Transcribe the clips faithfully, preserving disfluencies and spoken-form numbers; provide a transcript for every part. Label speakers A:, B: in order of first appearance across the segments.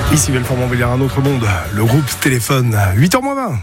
A: Ici Belfort-Montbéliard, un autre monde, le groupe Téléphone, huit heures moins vingt.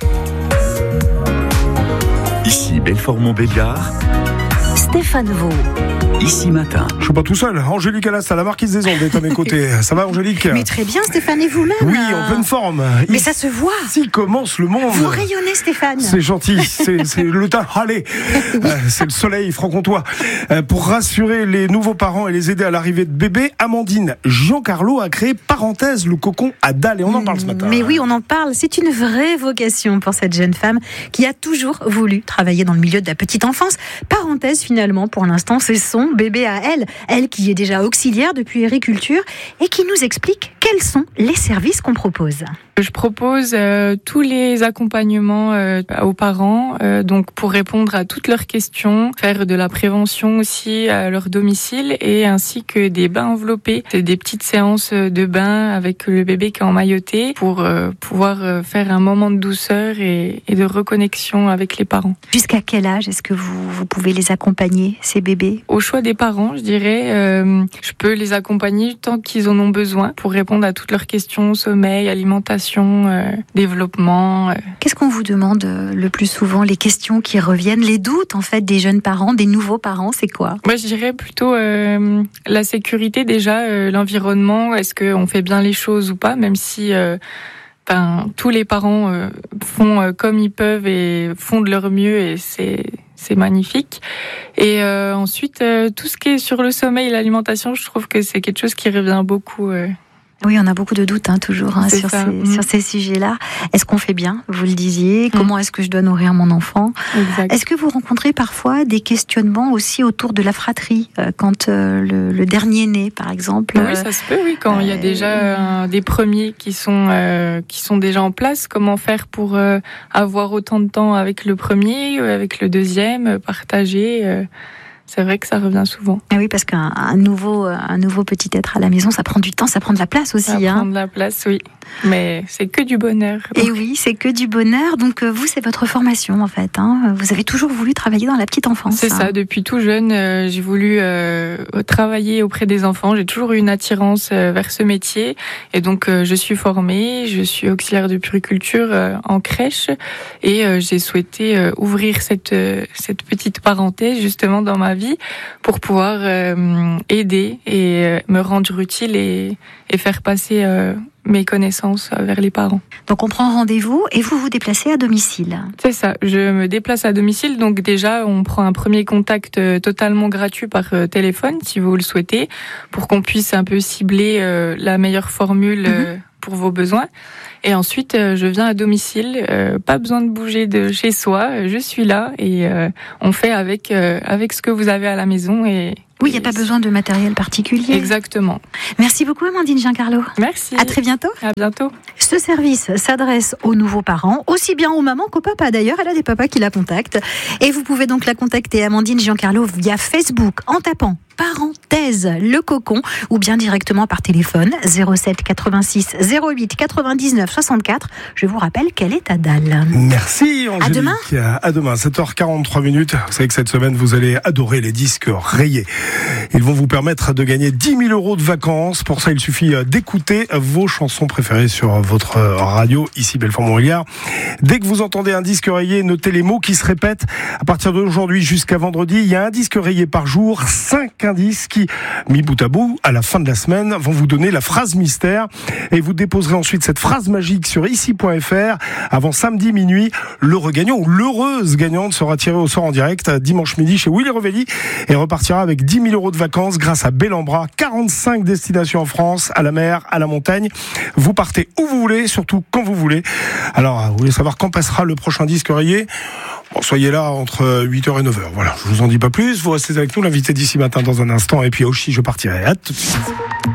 B: Ici Belfort-Montbéliard,
C: Stéphane Vaux.
B: Ici Matin.
A: Je suis pas tout seul, Angélique Alasta, la marquise des ondes est à mes côtés. Ça va Angélique?
C: Mais très bien Stéphane, et vous-même?
A: Oui, en pleine forme.
C: Mais
A: Ici,
C: ça se voit.
A: Ici commence le monde.
C: Vous rayonnez Stéphane.
A: C'est gentil, c'est, c'est le teint. Allez, oui. euh, c'est le soleil franc-comtois. Euh, pour rassurer les nouveaux parents et les aider à l'arrivée de bébés, Amandine Giancarlo a créé Parenthèse le cocon à dalle, et on en parle ce matin.
C: Mais oui, on en parle. C'est une vraie vocation pour cette jeune femme qui a toujours voulu travailler dans le milieu de la petite enfance. Parenthèse, finalement, pour l'instant, c'est son bébé à elle. Elle qui est déjà auxiliaire depuis puériculture et qui nous explique quels sont les services qu'on propose.
D: Je propose euh, tous les accompagnements euh, aux parents, euh, donc pour répondre à toutes leurs questions, faire de la prévention aussi à leur domicile et ainsi que des bains enveloppés. C'est des petites séances de bain avec le bébé qui est emmailloté pour euh, pouvoir euh, faire un moment de douceur et, et de reconnexion avec les parents.
C: Jusqu'à quel âge est-ce que vous, vous pouvez les accompagner, ces bébés?
D: Au choix des parents, je dirais, euh, je peux les accompagner tant qu'ils en ont besoin pour répondre à toutes leurs questions, sommeil, alimentation, Euh, développement. Euh.
C: Qu'est-ce qu'on vous demande euh, le plus souvent? Les questions qui reviennent, les doutes en fait des jeunes parents, des nouveaux parents, c'est quoi?
D: Moi, je dirais plutôt euh, la sécurité déjà, euh, l'environnement. Est-ce qu'on fait bien les choses ou pas, même si euh, ben, tous les parents euh, font euh, comme ils peuvent et font de leur mieux et c'est c'est magnifique. Et euh, ensuite, euh, tout ce qui est sur le sommeil et l'alimentation, je trouve que c'est quelque chose qui revient beaucoup. Euh.
C: Oui, on a beaucoup de doutes hein, toujours hein, sur, ces, mmh. sur ces sujets-là. Est-ce qu'on fait bien? Vous le disiez. Mmh. Comment est-ce que je dois nourrir mon enfant?
D: Exact.
C: Est-ce que vous rencontrez parfois des questionnements aussi autour de la fratrie euh, quand euh, le, le dernier né, par exemple?
D: Oui, ça se peut. Oui, quand euh, il y a déjà euh, des premiers qui sont euh, qui sont déjà en place, comment faire pour euh, avoir autant de temps avec le premier, avec le deuxième, partager. Euh, C'est vrai que ça revient souvent.
C: Ah oui, parce qu'un un nouveau, un nouveau petit être à la maison, ça prend du temps, ça prend de la place aussi.
D: Ça
C: hein.
D: prend de la place, oui. Mais c'est que du bonheur. Donc.
C: Et oui, c'est que du bonheur. Donc vous, c'est votre formation en fait. Hein. Vous avez toujours voulu travailler dans la petite enfance.
D: C'est
C: hein.
D: ça, depuis tout jeune, euh, j'ai voulu euh, travailler auprès des enfants. J'ai toujours eu une attirance euh, vers ce métier. Et donc euh, je suis formée, je suis auxiliaire de puériculture euh, en crèche. Et euh, j'ai souhaité euh, ouvrir cette, euh, cette petite parenthèse justement dans ma vie pour pouvoir euh, aider et euh, me rendre utile et, et faire passer euh, mes connaissances vers les parents.
C: Donc on prend rendez-vous et vous vous déplacez à domicile.
D: C'est ça, je me déplace à domicile. Donc déjà, on prend un premier contact totalement gratuit par téléphone, si vous le souhaitez, pour qu'on puisse un peu cibler euh, la meilleure formule euh, mmh. pour vos besoins. Et ensuite, euh, je viens à domicile, euh, pas besoin de bouger de chez soi, je suis là et euh, on fait avec, euh, avec ce que vous avez à la maison. Et
C: oui, il n'y a pas besoin de matériel particulier.
D: Exactement.
C: Merci beaucoup Amandine Giancarlo.
D: Merci.
C: À très bientôt.
D: À bientôt.
C: Ce service s'adresse aux nouveaux parents, aussi bien aux mamans qu'aux papas d'ailleurs. Elle a des papas qui la contactent. Et vous pouvez donc la contacter, Amandine Giancarlo, via Facebook en tapant Parenthèse le cocon ou bien directement par téléphone zéro sept quatre-vingt-six zéro huit quatre-vingt-dix-neuf soixante-quatre. Je vous rappelle qu'elle est à Dalle.
A: Merci Angélique.
C: À demain.
A: À demain, sept heures quarante-trois minutes. Vous savez que cette semaine, vous allez adorer les disques rayés. Ils vont vous permettre de gagner dix mille euros de vacances. Pour ça, il suffit d'écouter vos chansons préférées sur votre radio, ici Belfort-Montbéliard. Dès que vous entendez un disque rayé, notez les mots qui se répètent. À partir d'aujourd'hui jusqu'à vendredi, il y a un disque rayé par jour, cinq indices qui, mis bout à bout, à la fin de la semaine, vont vous donner la phrase mystère. Et vous déposerez ensuite cette phrase magique sur ici point f r. Avant samedi minuit, l'heureux gagnant ou l'heureuse gagnante sera tirée au sort en direct dimanche midi chez Willy Revelli et repartira avec dix mille euros de vacances grâce à Bellambra. quarante-cinq destinations en France, à la mer, à la montagne. Vous partez où vous voulez, surtout quand vous voulez. Alors, vous voulez savoir quand passera le prochain disque rayé? Bon, soyez là entre huit heures et neuf heures. Voilà, je vous en dis pas plus. Vous restez avec nous, l'invité d'ici matin dans un instant. Et puis aussi, je partirai. À tout de suite.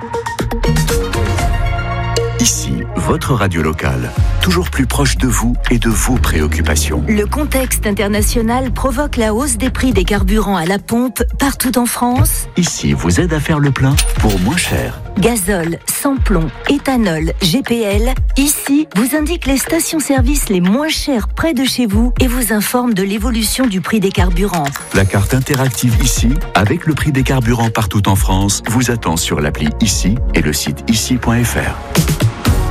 B: Ici, votre radio locale, toujours plus proche de vous et de vos préoccupations.
E: Le contexte international provoque la hausse des prix des carburants à la pompe partout en France.
B: Ici, vous aide à faire le plein pour moins cher.
E: Gazole, sans-plomb, éthanol, G P L. Ici, vous indique les stations-service les moins chères près de chez vous et vous informe de l'évolution du prix des carburants.
B: La carte interactive ici, avec le prix des carburants partout en France, vous attend sur l'appli Ici et le site ici point f r.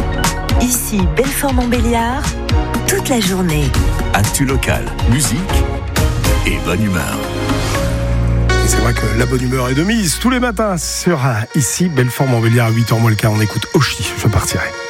E: Ici, Belfort-Montbéliard, toute la journée.
B: Actu local, musique et bonne humeur.
A: Et c'est vrai que la bonne humeur est de mise tous les matins sur Ici, Belfort-Montbéliard à huit heures moins le quart. On écoute Oshi, je partirai.